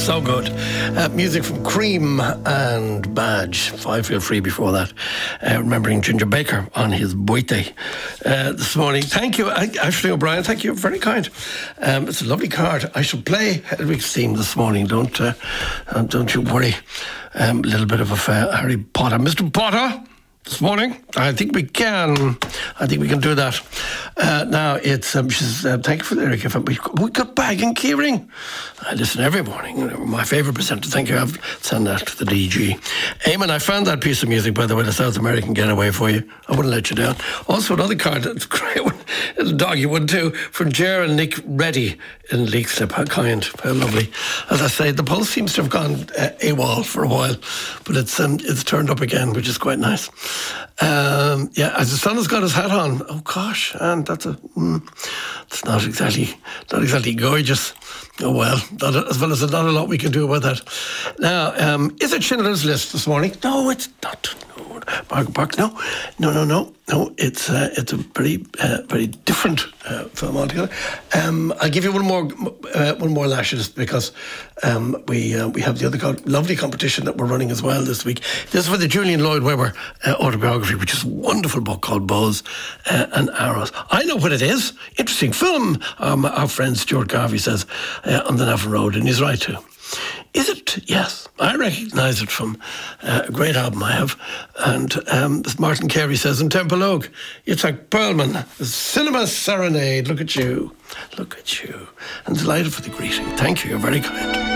so good. Music from Cream and Badge. 5 Feel Free before that. Remembering Ginger Baker on his birthday this morning. Thank you, Ashley O'Brien. Thank you, very kind. It's a lovely card. I shall play Hedwig's theme this morning. Don't you worry. A little bit of a Harry Potter. Mr. Potter, this morning, I think we can do that. Now it's thank you for the lyric. We got Bag and Keyring. I listen every morning. My favourite presenter. Thank you. I'll send that to the DG. Eamon, I found that piece of music, by the way, the South American Getaway for you. I wouldn't let you down. Also another card that's great one, a doggy one too, from Ger and Nick Reddy in Leixlip. How kind, how lovely. As I say, the pulse seems to have gone AWOL for a while, but it's turned up again, which is quite nice. As the sun has got his hat on. Oh gosh, and it's not exactly gorgeous. Oh well, as well as not a lot we can do about that. Now, is it Schindler's List this morning? No, it's not. No, Margaret Park. No. It's a very different film altogether. I'll give you one more lashes because we have the other lovely competition that we're running as well this week. This is for the Julian Lloyd Webber autobiography, which is a wonderful book called Bows and Arrows. I know what it is. Interesting film. Our friend Stuart Garvey says on the Navan Road, and he's right too. Is it? Yes. I recognise it from a great album I have. And as Martin Carey says in Temple Oak, it's like Perlman, the Cinema Serenade. Look at you. And delighted for the greeting. Thank you. You're very kind.